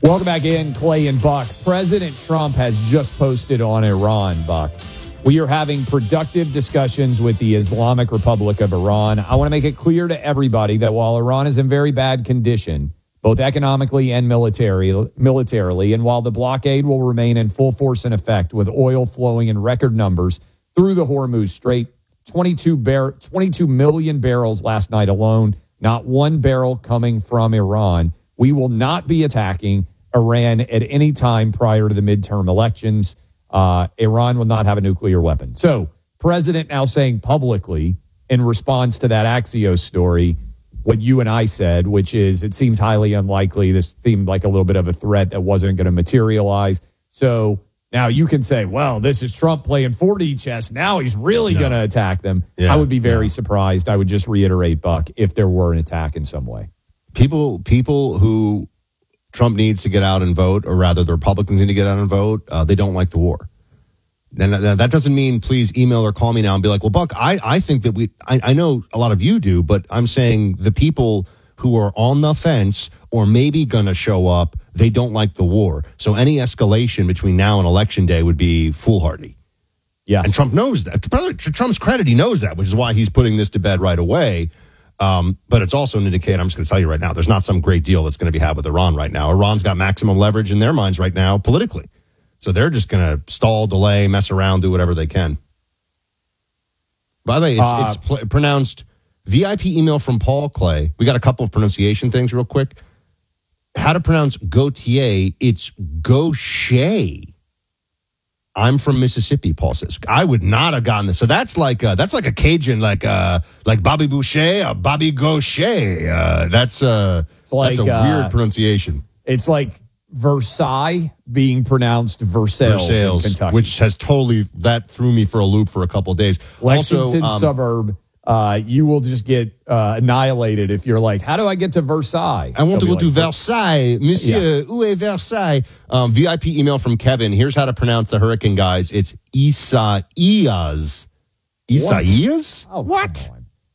Welcome back in, Clay and Buck. President Trump has just posted on Iran, Buck. We are having productive discussions with the Islamic Republic of Iran. I want to make it clear to everybody that while Iran is in very bad condition, both economically and militarily, and while the blockade will remain in full force and effect with oil flowing in record numbers through the Hormuz Strait, 22 million barrels last night alone, not one barrel coming from Iran. We will not be attacking Iran at any time prior to the midterm elections. Iran will not have a nuclear weapon. So, President now saying publicly in response to that Axios story, what you and I said, which is it seems highly unlikely. This seemed like a little bit of a threat that wasn't going to materialize. So now you can say, well, this is Trump playing 4D chess. Now he's really going to attack them. Yeah, I would be very surprised. I would just reiterate, Buck, if there were an attack in some way. People who Trump needs to get out and vote, or rather the Republicans need to get out and vote, they don't like the war. And that doesn't mean please email or call me now and be like, well, Buck, I think that I know a lot of you do, but I'm saying the people who are on the fence or maybe going to show up, they don't like the war. So any escalation between now and Election Day would be foolhardy. Yeah. And Trump knows that. To Trump's credit, he knows that, which is why he's putting this to bed right away. But it's also an indicator, I'm just going to tell you right now, there's not some great deal that's going to be had with Iran right now. Iran's got maximum leverage in their minds right now politically. So they're just going to stall, delay, mess around, do whatever they can. By the way, it's pronounced VIP email from Paul Clay. We got a couple of pronunciation things real quick. How to pronounce Gautier, it's Gaucher. I'm from Mississippi, Paul says. I would not have gotten this. So that's like a Cajun, like Bobby Boucher or Bobby Gaucher. That's a weird pronunciation. It's like Versailles being pronounced Versailles in Kentucky. Which has that threw me for a loop for a couple of days. Lexington suburb, you will just get annihilated if you're like, how do I get to Versailles? I want to go to Versailles. Monsieur, où est Versailles? VIP email from Kevin. Here's how to pronounce the hurricane, guys. It's Isaias. Isaias? Oh, what?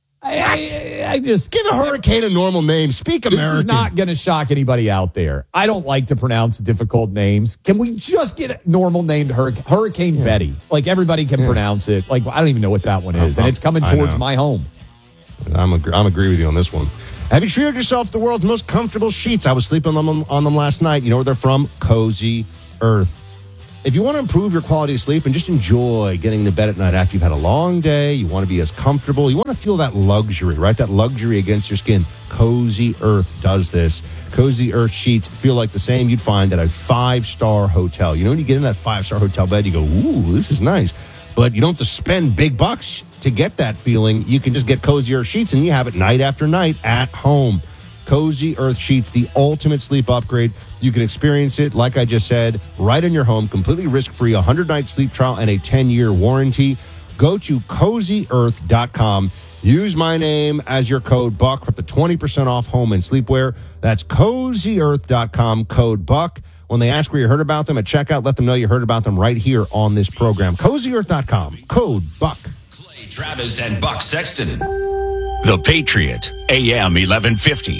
I just give a hurricane a normal name. Speak American. This is not going to shock anybody out there. I don't like to pronounce difficult names. Can we just get a normal named Hurricane Betty? Like everybody can pronounce it. Like I don't even know what that one is, and it's coming towards my home. I'm agree with you on this one. Have you treated yourself to the world's most comfortable sheets? I was sleeping on them last night. You know where they're from? Cozy Earth. If you want to improve your quality of sleep and just enjoy getting to bed at night after you've had a long day, you want to be as comfortable, you want to feel that luxury, right? That luxury against your skin. Cozy Earth does this. Cozy Earth sheets feel like the same you'd find at a 5-star hotel. You know, when you get in that 5-star hotel bed, you go, ooh, this is nice. But you don't have to spend big bucks to get that feeling. You can just get Cozy Earth sheets and you have it night after night at home. Cozy Earth sheets, the ultimate sleep upgrade. You can experience it, like I just said, right in your home, completely risk-free, 100-night sleep trial and a 10-year warranty. Go to CozyEarth.com. Use my name as your code BUCK for up to 20% off home and sleepwear. That's CozyEarth.com, code BUCK. When they ask where you heard about them at checkout, let them know you heard about them right here on this program. CozyEarth.com, code BUCK. Clay Travis and Buck Sexton. The Patriot, AM 1150.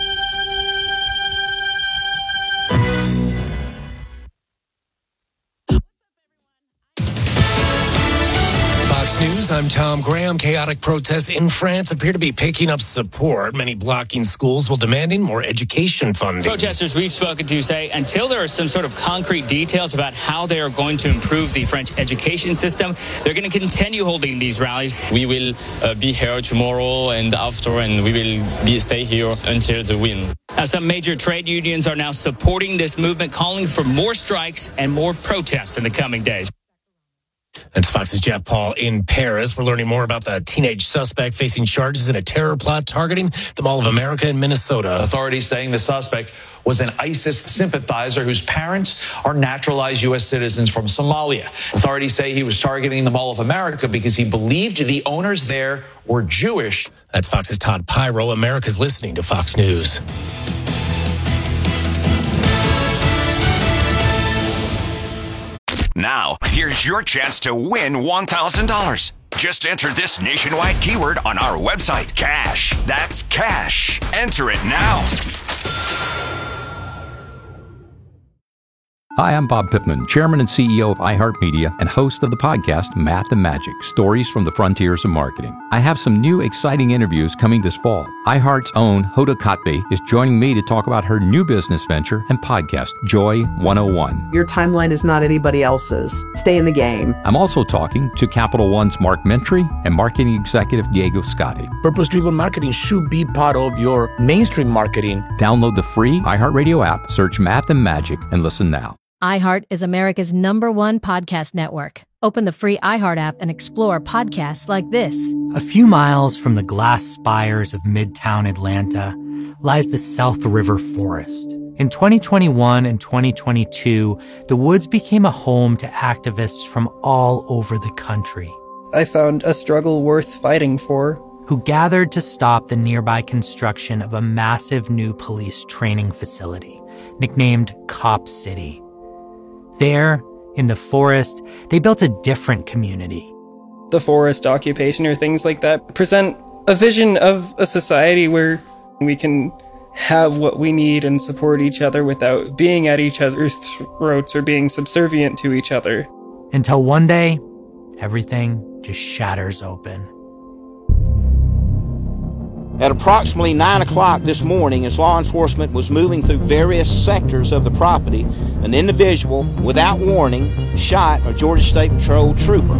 News. I'm Tom Graham. Chaotic protests in France appear to be picking up support. Many blocking schools while demanding more education funding. Protesters we've spoken to say until there are some sort of concrete details about how they are going to improve the French education system, they're going to continue holding these rallies. We will be here tomorrow and after, and we will stay here until the win. Now, some major trade unions are now supporting this movement, calling for more strikes and more protests in the coming days. That's Fox's Jeff Paul in Paris. We're learning more about the teenage suspect facing charges in a terror plot targeting the Mall of America in Minnesota. Authorities saying the suspect was an ISIS sympathizer whose parents are naturalized U.S. citizens from Somalia. Authorities say he was targeting the Mall of America because he believed the owners there were Jewish. That's Fox's Todd Pyro. America's listening to Fox News. Now, here's your chance to win $1,000. Just enter this nationwide keyword on our website, cash. That's cash. Enter it now. Hi, I'm Bob Pittman, Chairman and CEO of iHeartMedia and host of the podcast Math and Magic, Stories from the Frontiers of Marketing. I have some new exciting interviews coming this fall. iHeart's own Hoda Kotb is joining me to talk about her new business venture and podcast, Joy 101. Your timeline is not anybody else's. Stay in the game. I'm also talking to Capital One's Mark Mentry and marketing executive Diego Scotti. Purpose-driven marketing should be part of your mainstream marketing. Download the free iHeartRadio app, search Math and Magic, and listen now. iHeart is America's #1 podcast network. Open the free iHeart app and explore podcasts like this. A few miles from the glass spires of Midtown Atlanta lies the South River Forest. In 2021 and 2022, the woods became a home to activists from all over the country. I found a struggle worth fighting for. Who gathered to stop the nearby construction of a massive new police training facility, nicknamed Cop City. There, in the forest, they built a different community. The forest occupation or things like that present a vision of a society where we can have what we need and support each other without being at each other's throats or being subservient to each other. Until one day, everything just shatters open. At approximately 9 o'clock this morning, as law enforcement was moving through various sectors of the property, an individual, without warning, shot a Georgia State Patrol trooper.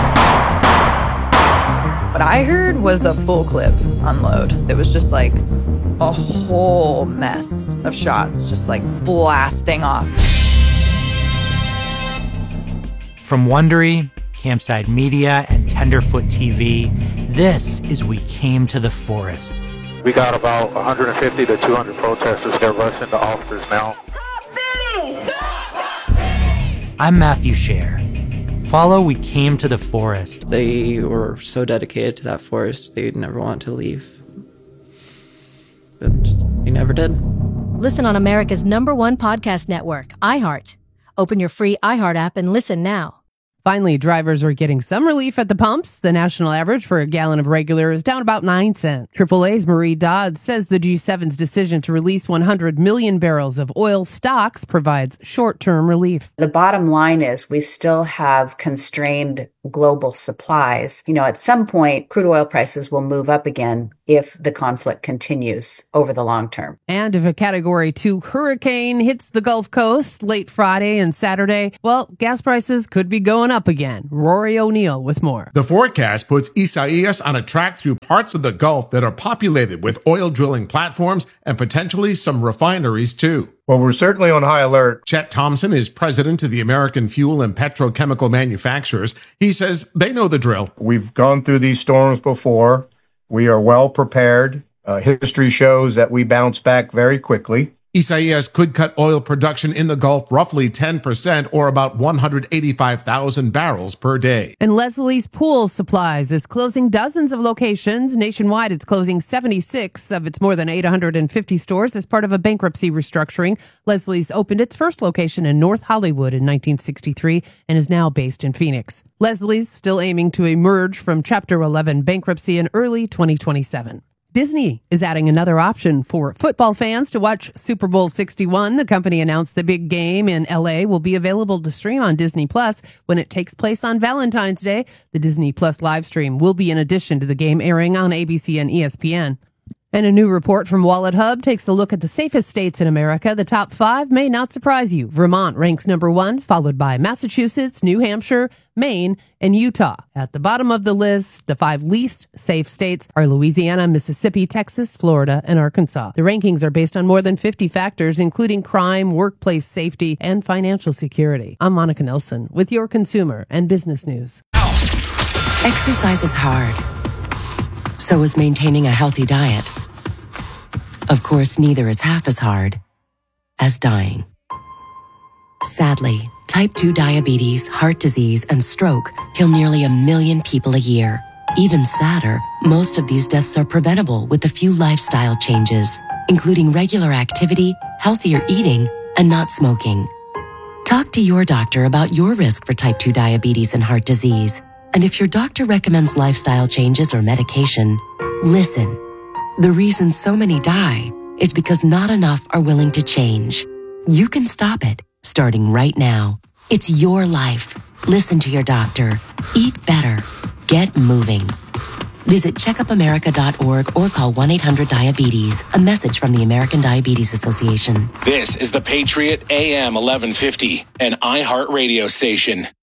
What I heard was a full clip unload. It was just like a whole mess of shots, just like blasting off. From Wondery, Campside Media, and Tenderfoot TV, this is We Came to the Forest. We got about 150 to 200 protesters. They're rushing the officers now. I'm Matthew Scher. Follow We Came to the Forest. They were so dedicated to that forest, they'd never want to leave. And they never did. Listen on America's #1 podcast network, iHeart. Open your free iHeart app and listen now. Finally, drivers are getting some relief at the pumps. The national average for a gallon of regular is down about 9 cents. AAA's Marie Dodds says the G7's decision to release 100 million barrels of oil stocks provides short-term relief. The bottom line is we still have constrained global supplies. At some point, crude oil prices will move up again if the conflict continues over the long term. And if a Category 2 hurricane hits the Gulf Coast late Friday and Saturday, well, gas prices could be going up again. Rory O'Neill with more. The forecast puts Isaias on a track through parts of the Gulf that are populated with oil drilling platforms and potentially some refineries too. Well, we're certainly on high alert. Chet Thompson is president of the American Fuel and Petrochemical Manufacturers. He says they know the drill. We've gone through these storms before. We are well prepared. History shows that we bounce back very quickly. Isaias could cut oil production in the Gulf roughly 10% or about 185,000 barrels per day. And Leslie's Pool Supplies is closing dozens of locations. Nationwide, it's closing 76 of its more than 850 stores as part of a bankruptcy restructuring. Leslie's opened its first location in North Hollywood in 1963 and is now based in Phoenix. Leslie's still aiming to emerge from Chapter 11 bankruptcy in early 2027. Disney is adding another option for football fans to watch Super Bowl 61. The company announced the big game in LA will be available to stream on Disney Plus when it takes place on Valentine's Day. The Disney Plus live stream will be in addition to the game airing on ABC and ESPN. And a new report from Wallet Hub takes a look at the safest states in America. The top 5 may not surprise you. Vermont ranks #1, followed by Massachusetts, New Hampshire, Maine, and Utah. At the bottom of the list, the 5 least safe states are Louisiana, Mississippi, Texas, Florida, and Arkansas. The rankings are based on more than 50 factors, including crime, workplace safety, and financial security. I'm Monica Nelson with your consumer and business news. Exercise is hard. So is maintaining a healthy diet. Of course, neither is half as hard as dying. Sadly, type 2 diabetes, heart disease, and stroke kill nearly 1 million people a year. Even sadder, most of these deaths are preventable with a few lifestyle changes, including regular activity, healthier eating, and not smoking. Talk to your doctor about your risk for type 2 diabetes and heart disease. And if your doctor recommends lifestyle changes or medication, listen. The reason so many die is because not enough are willing to change. You can stop it. starting right now. It's your life. Listen to your doctor. Eat better. Get moving. Visit checkupamerica.org or call 1-800-DIABETES. A message from the American Diabetes Association. This is the Patriot AM 1150, an iHeart radio station.